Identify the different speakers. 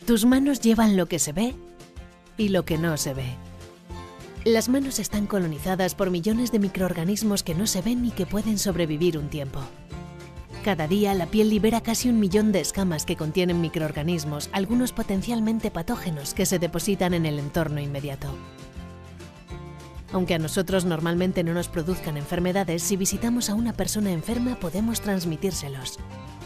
Speaker 1: Tus manos llevan lo que se ve y lo que no se ve. Las manos están colonizadas por millones de microorganismos que no se ven y que pueden sobrevivir un tiempo. Cada día la piel libera casi 1 millón de escamas que contienen microorganismos, algunos potencialmente patógenos que se depositan en el entorno inmediato. Aunque a nosotros normalmente no nos produzcan enfermedades, si visitamos a una persona enferma podemos transmitírselos.